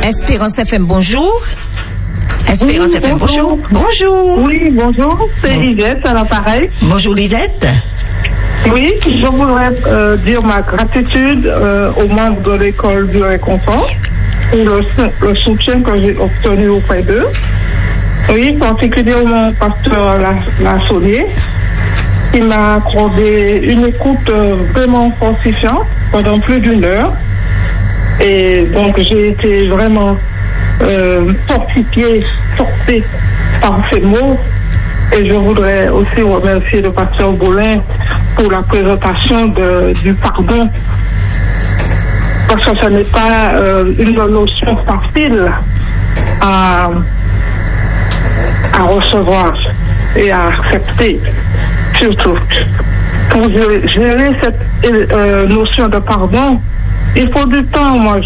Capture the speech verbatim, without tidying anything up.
Espérance F M, bonjour. Espérance oui, F M, bonjour. Bonjour. Oui, bonjour, c'est bon. Lisette à l'appareil. Bonjour Lisette. Oui, je voudrais euh, dire ma gratitude euh, aux membres de l'école du réconfort pour le, le soutien que j'ai obtenu auprès d'eux. Oui, particulièrement pasteur Lassonnier, qui m'a accordé une écoute euh, vraiment fortifiante pendant plus d'une heure. Et donc j'ai été vraiment euh, fortifiée, forcée par ces mots. Et je voudrais aussi remercier le pasteur Boulin pour la présentation de, du pardon. Parce que ce n'est pas euh, une notion facile à, à recevoir et à accepter. Surtout, pour gérer cette euh, notion de pardon, il faut du temps, moi.